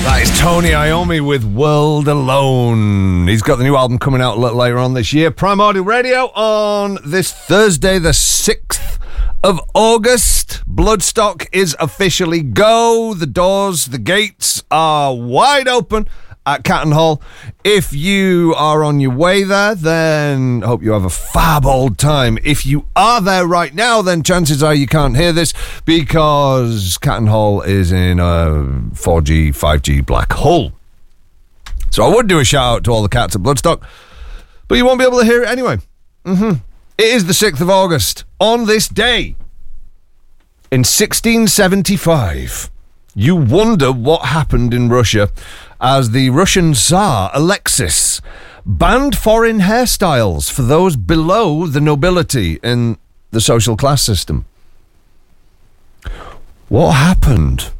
That is Tony Iommi with World Alone. He's got the new album coming out a little later on this year. Prime Audio Radio on this Thursday, the 6th of August. Bloodstock is officially go. The doors, the gates are wide open at Catton Hall. If you are on your way there, then I hope you have a fab old time. If you are there right now, then chances are you can't hear this because Catton Hall is in a 4G, 5G black hole. So I would do a shout out to all the cats at Bloodstock, but you won't be able to hear it anyway. It is the 6th of August. On this day, in 1675, you wonder what happened in Russia as the Russian Tsar, Alexis, banned foreign hairstyles for those below the nobility in the social class system. What happened?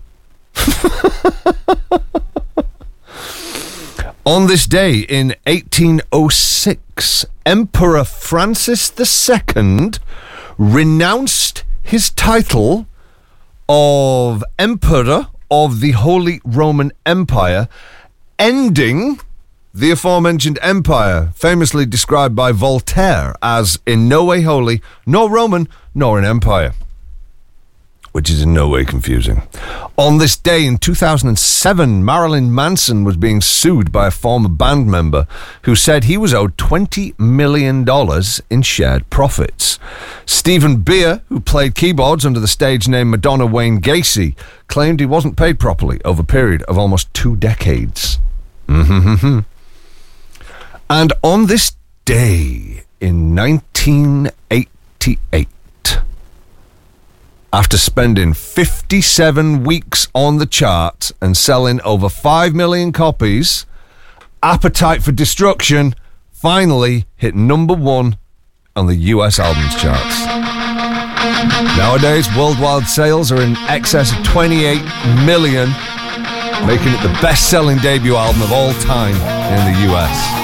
On this day in 1806, Emperor Francis II renounced his title of Emperor of the Holy Roman Empire, ending the aforementioned empire, famously described by Voltaire as in no way holy, nor Roman, nor an empire, which is in no way confusing. On this day in 2007, Marilyn Manson was being sued by a former band member who said he was owed $20 million in shared profits. Stephen Beer, who played keyboards under the stage name Madonna Wayne Gacy, claimed he wasn't paid properly over a period of almost 2 decades. And on this day in 1988, after spending 57 weeks on the chart and selling over 5 million copies, Appetite for Destruction finally hit number 1 on the US albums charts. Nowadays, worldwide sales are in excess of 28 million, making it the best-selling debut album of all time in the US.